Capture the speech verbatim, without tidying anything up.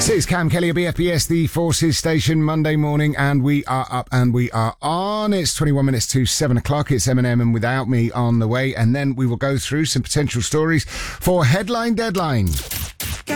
This is Cam Kelly of B F B S, the Forces Station, Monday morning, and we are up and we are on. It's twenty-one minutes to seven o'clock. It's Eminem and Without Me on the way, and then we will go through some potential stories for Headline Deadline.